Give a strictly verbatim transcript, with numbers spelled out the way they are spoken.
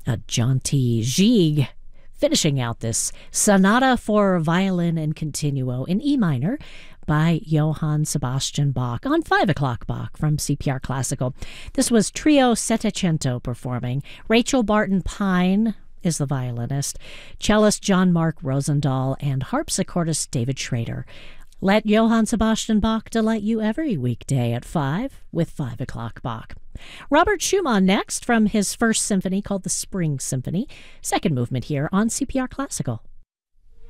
a jaunty Gigue, finishing out this Sonata for Violin and Continuo in E minor by Johann Sebastian Bach on five o'clock Bach from C P R Classical. This was Trio Settecento performing. Rachel Barton Pine is the violinist, cellist John Mark Rosendahl, and harpsichordist David Schrader. Let Johann Sebastian Bach delight you every weekday at five with five o'clock Bach. Robert Schumann next from his first symphony called the Spring Symphony. Second movement here on C P R Classical.